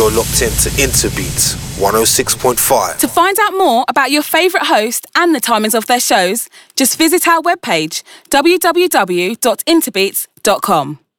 You're locked into Interbeats 106.5. To find out more about your favourite host and the timings of their shows, just visit our webpage, www.interbeats.com.